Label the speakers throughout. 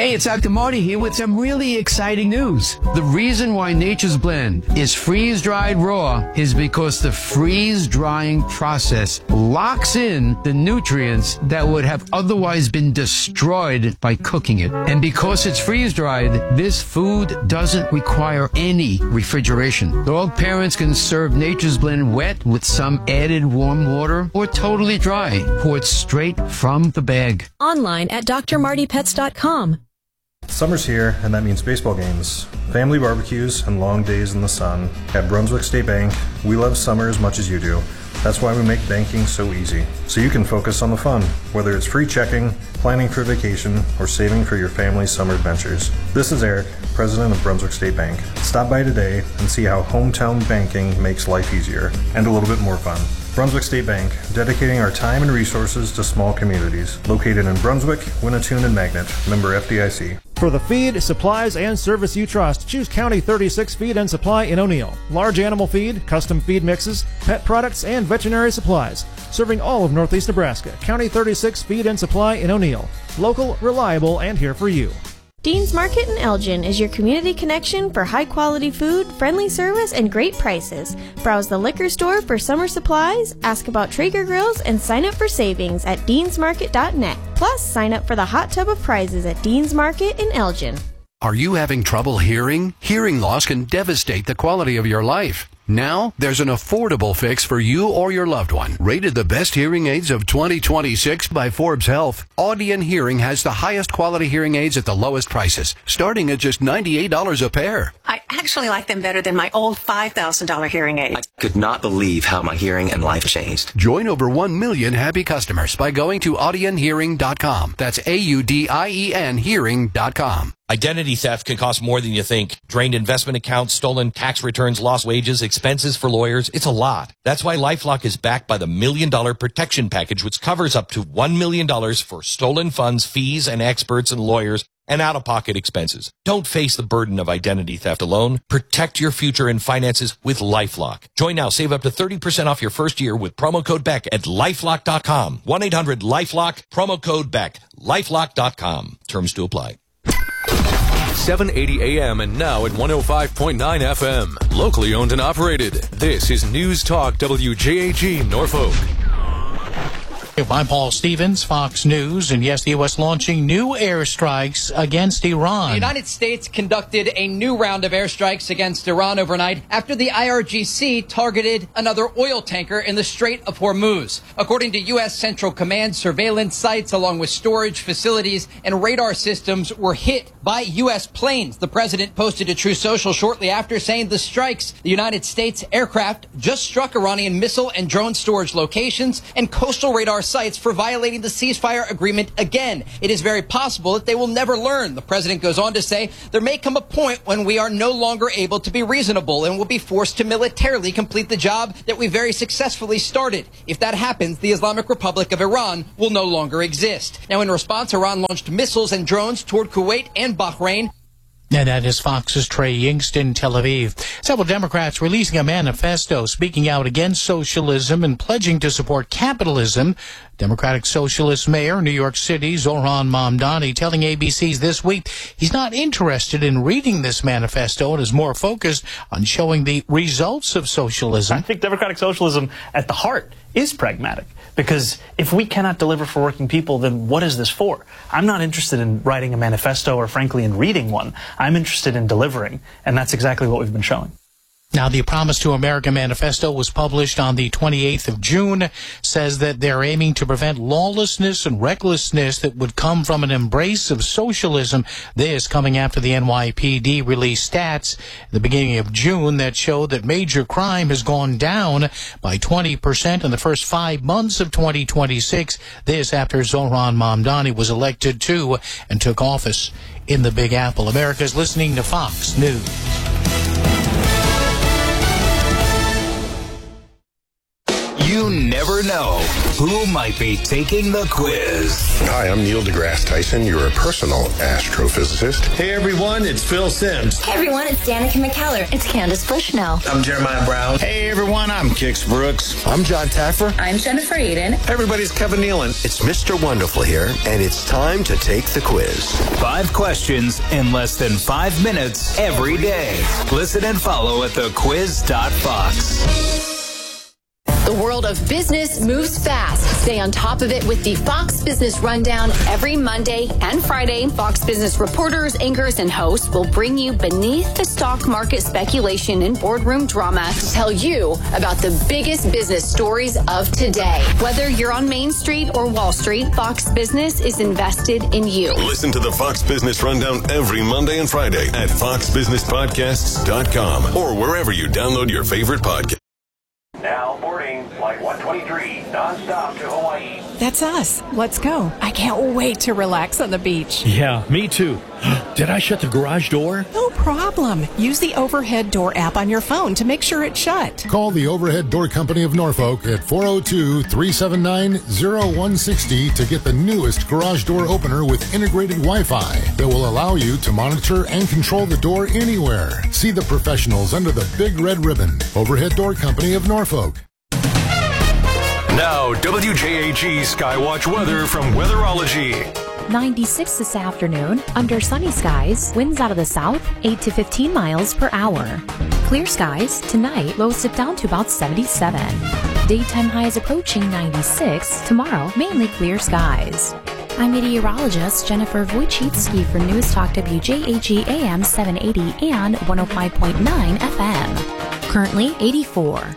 Speaker 1: Hey, it's Dr. Marty here with some really exciting news. The reason why Nature's Blend is freeze-dried raw is because the freeze-drying process locks in the nutrients that would have otherwise been destroyed by cooking it. And because it's freeze-dried, this food doesn't require any refrigeration. All parents can serve Nature's Blend wet with some added warm water or totally dry, poured straight from the bag.
Speaker 2: Online at drmartypets.com.
Speaker 3: Summer's here, and that means baseball games, family barbecues, and long days in the sun. At Brunswick State Bank, we love summer as much as you do. That's why we make banking so easy, so you can focus on the fun, whether it's free checking, planning for vacation, or saving for your family's summer adventures. This is Eric, president of Brunswick State Bank. Stop by today and see how hometown banking makes life easier and a little bit more fun. Brunswick State Bank, dedicating our time and resources to small communities. Located in Brunswick, Winnetoon, and Magnet. Member FDIC.
Speaker 4: For the feed, supplies, and service you trust, choose County 36 Feed and Supply in O'Neill. Large animal feed, custom feed mixes, pet products, and veterinary supplies. Serving all of Northeast Nebraska. County 36 Feed and Supply in O'Neill. Local, reliable, and here for you.
Speaker 5: Dean's Market in Elgin is your community connection for high-quality food, friendly service, and great prices. Browse the liquor store for summer supplies, ask about Traeger grills, and sign up for savings at deansmarket.net. Plus, sign up for the hot tub of prizes at Dean's Market in Elgin.
Speaker 6: Are you having trouble hearing? Hearing loss can devastate the quality of your life. Now, there's an affordable fix for you or your loved one. Rated the best hearing aids of 2026 by Forbes Health, Audion Hearing has the highest quality hearing aids at the lowest prices, starting at just $98 a pair.
Speaker 7: I actually like them better than my old $5,000 hearing aid.
Speaker 8: I could not believe how my hearing and life changed.
Speaker 6: Join over 1 million happy customers by going to audionhearing.com. That's AUDIEN hearing.com.
Speaker 9: Identity theft can cost more than you think. Drained investment accounts, stolen tax returns, lost wages, expenses for lawyers. It's a lot. That's why LifeLock is backed by the $1 Million Protection Package, which covers up to $1 million for stolen funds, fees, and experts and lawyers, and out-of-pocket expenses. Don't face the burden of identity theft alone. Protect your future and finances with LifeLock. Join now. Save up to 30% off your first year with promo code BECK at LifeLock.com. 1-800-LifeLock, promo code BECK. LifeLock.com. Terms to apply.
Speaker 10: 780 AM and now at 105.9 FM. Locally owned and operated. This is News Talk WJAG Norfolk.
Speaker 11: I'm Paul Stevens, Fox News, and yes, the U.S. launching new airstrikes against Iran.
Speaker 12: The United States conducted a new round of airstrikes against Iran overnight after the IRGC targeted another oil tanker in the Strait of Hormuz. According to U.S. Central Command, surveillance sites along with storage facilities and radar systems were hit by U.S. planes. The president posted to True Social shortly after saying the strikes, the United States aircraft just struck Iranian missile and drone storage locations and coastal radar sites for violating the ceasefire agreement again. It is very possible that they will never learn. The president goes on to say there may come a point when we are no longer able to be reasonable and will be forced to militarily complete the job that we very successfully started. If that happens, the Islamic Republic of Iran will no longer exist. Now, in response, Iran launched missiles and drones toward Kuwait and Bahrain.
Speaker 11: And that is Fox's Trey Yingst in Tel Aviv. Several Democrats releasing a manifesto speaking out against socialism and pledging to support capitalism. Democratic Socialist Mayor, New York City, Zohran Mamdani, telling ABC's This Week he's not interested in reading this manifesto and is more focused on showing the results of socialism.
Speaker 13: I think democratic socialism at the heart is pragmatic, because if we cannot deliver for working people, then what is this for? I'm not interested in writing a manifesto or, frankly, in reading one. I'm interested in delivering, and that's exactly what we've been showing.
Speaker 11: Now, the Promise to America manifesto was published on the 28th of June, says that they're aiming to prevent lawlessness and recklessness that would come from an embrace of socialism. This coming after the NYPD released stats at the beginning of June that showed that major crime has gone down by 20% in the first 5 months of 2026. This after Zohran Mamdani was elected to and took office in the Big Apple. America's listening to Fox News.
Speaker 14: You never know who might be taking the quiz.
Speaker 15: Hi, I'm Neil deGrasse Tyson, your personal astrophysicist.
Speaker 16: Hey everyone, it's Phil Simms.
Speaker 17: Hey everyone, it's Danica McKellar. It's Candace Bushnell.
Speaker 16: I'm Jeremiah Brown.
Speaker 18: Hey everyone, I'm Kix Brooks.
Speaker 19: I'm John Taffer.
Speaker 17: I'm Jennifer Eden.
Speaker 16: Hey everybody, it's Kevin Nealon.
Speaker 19: It's Mr. Wonderful here, and it's time to take the quiz.
Speaker 14: 5 questions in less than 5 minutes every day. Listen and follow at thequiz.fox.
Speaker 20: The world of business moves fast. Stay on top of it with the Fox Business Rundown every Monday and Friday. Fox Business reporters, anchors, and hosts will bring you beneath the stock market speculation and boardroom drama to tell you about the biggest business stories of today. Whether you're on Main Street or Wall Street, Fox Business is invested in you.
Speaker 21: Listen to the Fox Business Rundown every Monday and Friday at foxbusinesspodcasts.com or wherever you download your favorite podcast.
Speaker 22: Now boarding Flight 123, nonstop to Hawaii.
Speaker 23: That's us. Let's go. I can't wait to relax on the beach.
Speaker 24: Yeah, me too. Did I shut the garage door?
Speaker 23: No problem. Use the Overhead Door app on your phone to make sure it's shut.
Speaker 25: Call the Overhead Door Company of Norfolk at 402-379-0160 to get the newest garage door opener with integrated Wi-Fi that will allow you to monitor and control the door anywhere. See the professionals under the big red ribbon. Overhead Door Company of Norfolk.
Speaker 10: Now, WJAG Skywatch weather from Weatherology.
Speaker 26: 96 this afternoon, under sunny skies, winds out of the south, 8 to 15 miles per hour. Clear skies, tonight, lows dip down to about 77. Daytime highs approaching 96, tomorrow, mainly clear skies. I'm meteorologist Jennifer Wojcicki for News Talk WJAG AM 780 and 105.9 FM. Currently 84.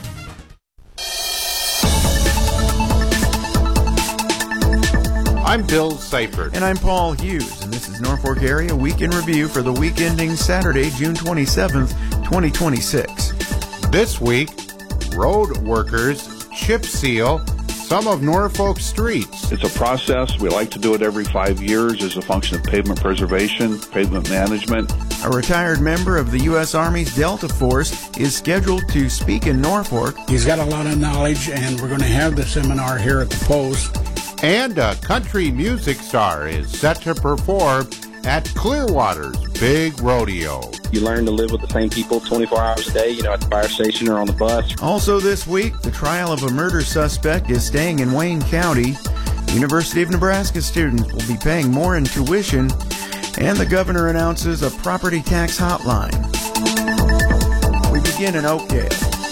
Speaker 27: I'm Bill Seifert.
Speaker 28: And I'm Paul Hughes, and this is Norfolk Area Week in Review for the week ending Saturday, June 27th, 2026.
Speaker 27: This week, road workers chip seal some of Norfolk streets.
Speaker 29: It's a process. We like to do it every 5 years as a function of pavement preservation, pavement management.
Speaker 28: A retired member of the U.S. Army's Delta Force is scheduled to speak in Norfolk.
Speaker 30: He's got a lot of knowledge, and we're going to have the seminar here at the Post.
Speaker 27: And a country music star is set to perform at Clearwater's Big Rodeo.
Speaker 31: You learn to live with the same people 24 hours a day, at the fire station or on the bus.
Speaker 28: Also this week, the trial of a murder suspect is staying in Wayne County. University of Nebraska students will be paying more in tuition, and the governor announces a property tax hotline. We begin in Oakdale.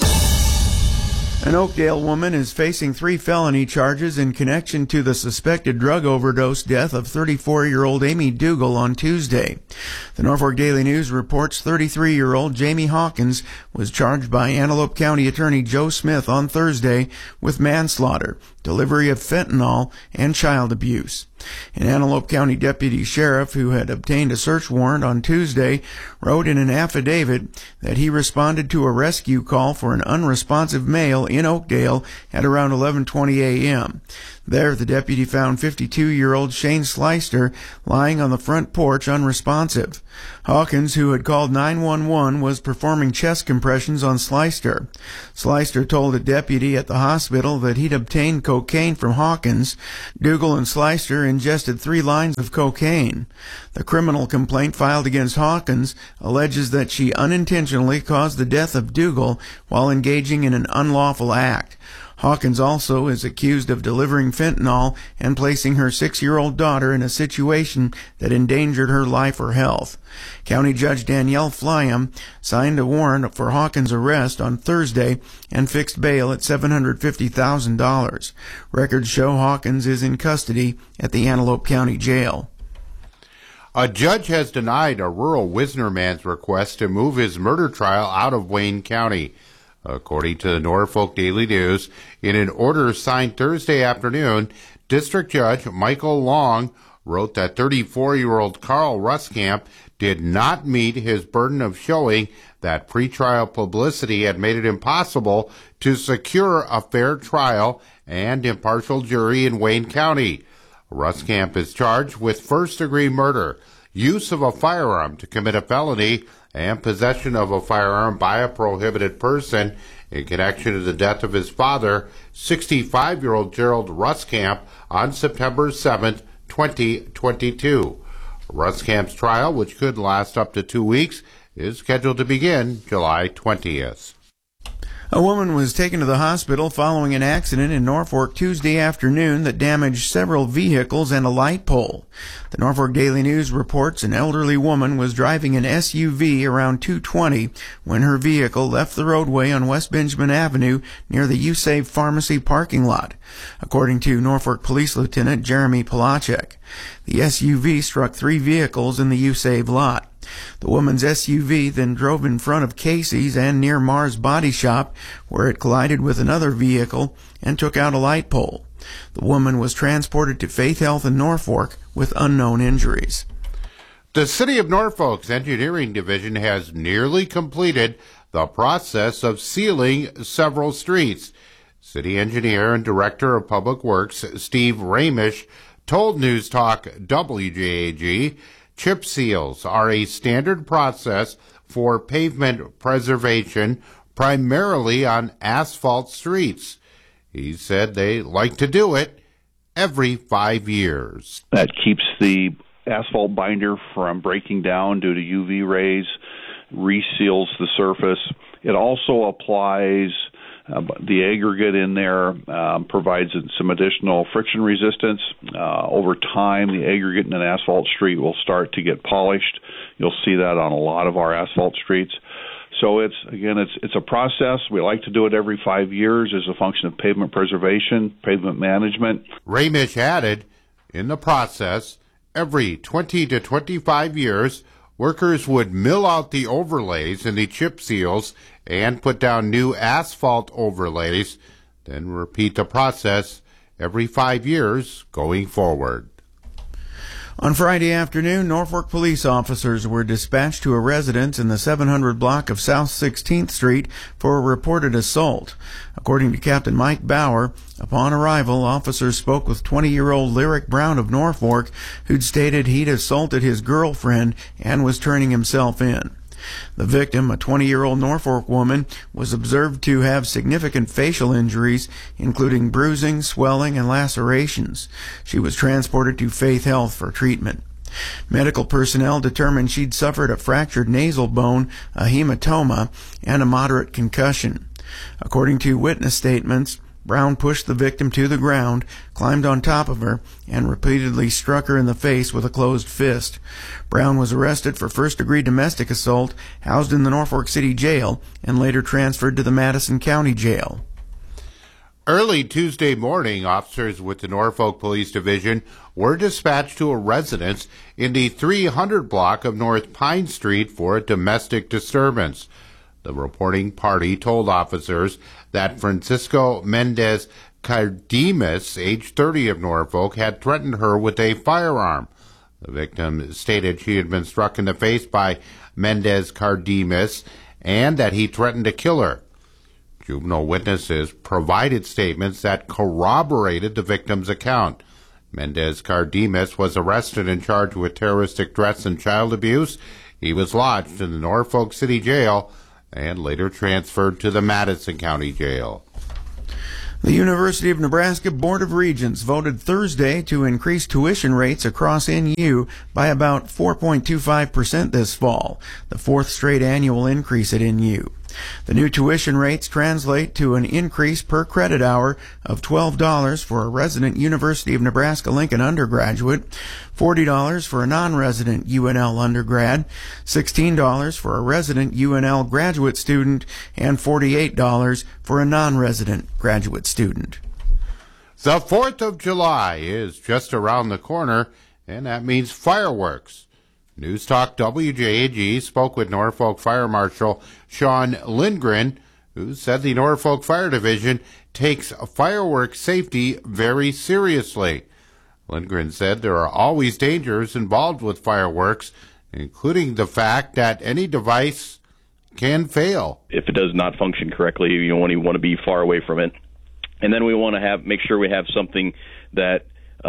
Speaker 28: An Oakdale woman is facing 3 felony charges in connection to the suspected drug overdose death of 34-year-old Amy Dougal on Tuesday. The Norfolk Daily News reports 33-year-old Jamie Hawkins was charged by Antelope County Attorney Joe Smith on Thursday with manslaughter, delivery of fentanyl, and child abuse. An Antelope County deputy sheriff who had obtained a search warrant on Tuesday wrote in an affidavit that he responded to a rescue call for an unresponsive male in Oakdale at around 11:20 a.m. There, the deputy found 52-year-old Shane Slyster lying on the front porch unresponsive. Hawkins, who had called 911, was performing chest compressions on Slyster. Slyster told a deputy at the hospital that he'd obtained cocaine from Hawkins. Dougal and Slyster ingested 3 lines of cocaine. The criminal complaint filed against Hawkins alleges that she unintentionally caused the death of Dougal while engaging in an unlawful act. Hawkins also is accused of delivering fentanyl and placing her 6-year-old daughter in a situation that endangered her life or health. County Judge Danielle Flyam signed a warrant for Hawkins' arrest on Thursday and fixed bail at $750,000. Records show Hawkins is in custody at the Antelope County Jail.
Speaker 27: A judge has denied a rural Wisner man's request to move his murder trial out of Wayne County. According to the Norfolk Daily News, in an order signed Thursday afternoon, District Judge Michael Long wrote that 34-year-old Carl Ruskamp did not meet his burden of showing that pretrial publicity had made it impossible to secure a fair trial and impartial jury in Wayne County. Ruskamp is charged with first-degree murder, use of a firearm to commit a felony, and possession of a firearm by a prohibited person, in connection to the death of his father, 65-year-old Gerald Ruskamp, on September 7th, 2022. Ruskamp's trial, which could last up to 2 weeks, is scheduled to begin July 20th.
Speaker 28: A woman was taken to the hospital following an accident in Norfolk Tuesday afternoon that damaged several vehicles and a light pole. The Norfolk Daily News reports an elderly woman was driving an SUV around 2:20 when her vehicle left the roadway on West Benjamin Avenue near the USAVE Pharmacy parking lot, according to Norfolk Police Lieutenant Jeremy Polacek. The SUV struck 3 vehicles in the USAVE lot. The woman's SUV then drove in front of Casey's and near Mars Body Shop, where it collided with another vehicle and took out a light pole. The woman was transported to Faith Health in Norfolk with unknown injuries.
Speaker 27: The City of Norfolk's Engineering Division has nearly completed the process of sealing several streets. City Engineer and Director of Public Works Steve Ramish told News Talk WJAG chip seals are a standard process for pavement preservation, primarily on asphalt streets. He said they like to do it every 5 years.
Speaker 29: That keeps the asphalt binder from breaking down due to UV rays, reseals the surface. It also applies the aggregate in there, provides some additional friction resistance. Over time, the aggregate in an asphalt street will start to get polished. You'll see that on a lot of our asphalt streets. So it's a process. We like to do it every 5 years as a function of pavement preservation, pavement management.
Speaker 27: Ramish added, in the process, every 20 to 25 years, workers would mill out the overlays in the chip seals and put down new asphalt overlays, then repeat the process every 5 years going forward.
Speaker 28: On Friday afternoon, Norfolk police officers were dispatched to a residence in the 700 block of South 16th Street for a reported assault. According to Captain Mike Bauer, upon arrival, officers spoke with 20-year-old Lyric Brown of Norfolk, who'd stated he'd assaulted his girlfriend and was turning himself in. The victim, a 20-year-old Norfolk woman, was observed to have significant facial injuries, including bruising, swelling, and lacerations. She was transported to Faith Health for treatment. Medical personnel determined she'd suffered a fractured nasal bone, a hematoma, and a moderate concussion. According to witness statements, Brown pushed the victim to the ground, climbed on top of her, and repeatedly struck her in the face with a closed fist. Brown was arrested for first-degree domestic assault, housed in the Norfolk City Jail, and later transferred to the Madison County Jail.
Speaker 27: Early Tuesday morning, officers with the Norfolk Police Division were dispatched to a residence in the 300 block of North Pine Street for a domestic disturbance. The reporting party told officers that Francisco Mendez Cardenas, age 30 of Norfolk, had threatened her with a firearm. The victim stated she had been struck in the face by Mendez Cardenas and that he threatened to kill her. Juvenile witnesses provided statements that corroborated the victim's account. Mendez Cardenas was arrested and charged with terroristic threats and child abuse. He was lodged in the Norfolk City Jail and later transferred to the Madison County Jail.
Speaker 28: The University of Nebraska Board of Regents voted Thursday to increase tuition rates across NU by about 4.25% this fall, the fourth straight annual increase at NU. The new tuition rates translate to an increase per credit hour of $12 for a resident University of Nebraska-Lincoln undergraduate, $40 for a non-resident UNL undergrad, $16 for a resident UNL graduate student, and $48 for a non-resident graduate student.
Speaker 27: The 4th of July is just around the corner, and that means fireworks. News Talk WJAG spoke with Norfolk Fire Marshal Sean Lindgren, who said the Norfolk Fire Division takes fireworks safety very seriously. Lindgren said there are always dangers involved with fireworks, including the fact that any device can fail.
Speaker 1: If it does not function correctly, you want to be far away from it. And then we want to make sure we have something that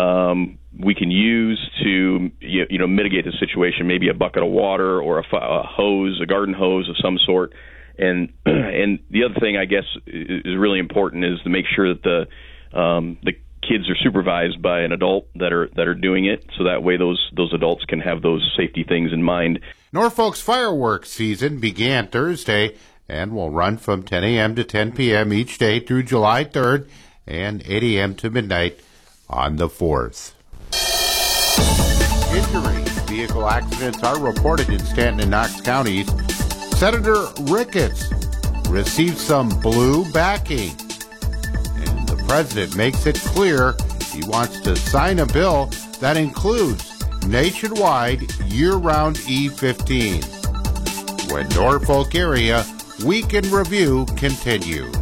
Speaker 1: we can use to mitigate the situation, maybe a bucket of water or a hose, a garden hose of some sort. And the other thing I guess is really important is to make sure that the kids are supervised by an adult that are doing it, so that way those adults can have those safety things in mind.
Speaker 27: Norfolk's fireworks season began Thursday and will run from 10 a.m. to 10 p.m. each day through July 3rd and 8 a.m. to midnight on the 4th. Injuries. Vehicle accidents are reported in Stanton and Knox counties. Senator Ricketts received some blue backing. And the president makes it clear he wants to sign a bill that includes nationwide year-round E15. When Norfolk area Week in Review continues.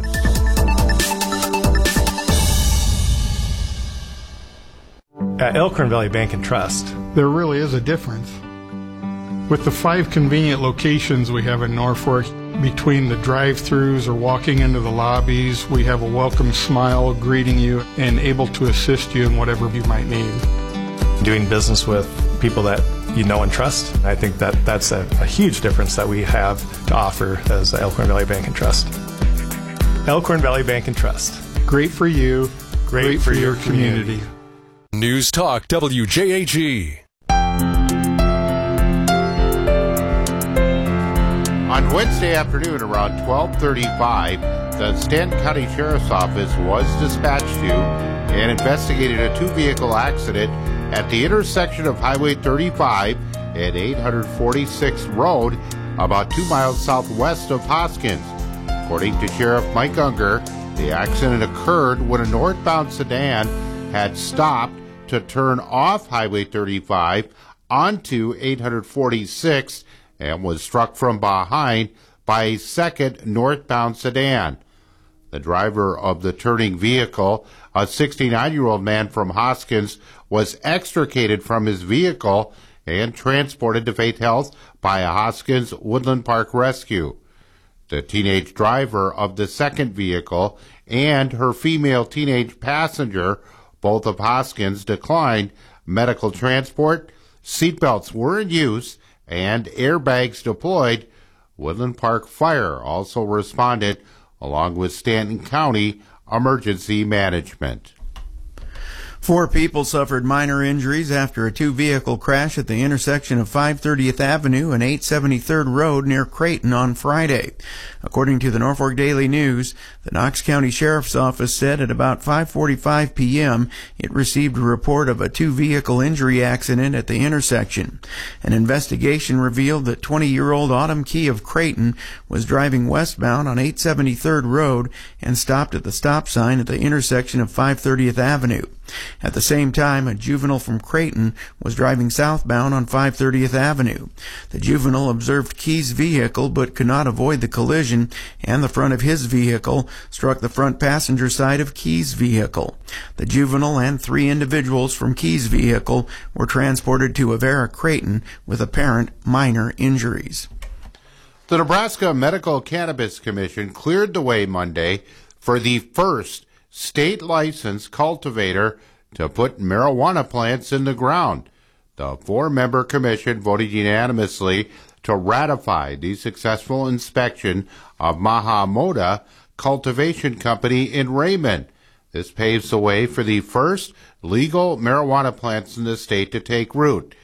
Speaker 2: At Elkhorn Valley Bank and Trust,
Speaker 3: there really is a difference. With the 5 convenient locations we have in Norfolk, between the drive-thrus or walking into the lobbies, we have a welcome smile greeting you and able to assist you in whatever you might need.
Speaker 2: Doing business with people that you know and trust, I think that's a huge difference that we have to offer as the Elkhorn Valley Bank and Trust. Elkhorn Valley Bank and Trust.
Speaker 3: Great for you, great for your community.
Speaker 10: News Talk WJAG.
Speaker 27: On Wednesday afternoon around 12:35, the Stanton County Sheriff's Office was dispatched to and investigated a 2-vehicle accident at the intersection of Highway 35 and 846th Road, about 2 miles southwest of Hoskins. According to Sheriff Mike Unger, the accident occurred when a northbound sedan had stopped to turn off Highway 35 onto 846 and was struck from behind by a second northbound sedan. The driver of the turning vehicle, a 69-year-old man from Hoskins, was extricated from his vehicle and transported to Faith Health by a Hoskins Woodland Park rescue. The teenage driver of the second vehicle and her female teenage passenger, both of Hoskins, declined medical transport. Seatbelts were in use and airbags deployed. Woodland Park Fire also responded, along with Stanton County Emergency Management.
Speaker 28: 4 people suffered minor injuries after a 2-vehicle crash at the intersection of 530th Avenue and 873rd Road near Creighton on Friday. According to the Norfolk Daily News, the Knox County Sheriff's Office said at about 5:45 p.m. it received a report of a 2-vehicle injury accident at the intersection. An investigation revealed that 20-year-old Autumn Key of Creighton was driving westbound on 873rd Road and stopped at the stop sign at the intersection of 530th Avenue. At the same time, a juvenile from Creighton was driving southbound on 530th Avenue. The juvenile observed Key's vehicle but could not avoid the collision, and the front of his vehicle struck the front passenger side of Key's vehicle. The juvenile and 3 individuals from Key's vehicle were transported to Avera Creighton with apparent minor injuries.
Speaker 27: The Nebraska Medical Cannabis Commission cleared the way Monday for the first state-licensed cultivator to put marijuana plants in the ground. The 4-member commission voted unanimously to ratify the successful inspection of Mahamoda Cultivation Company in Raymond. This paves the way for the first legal marijuana plants in the state to take root.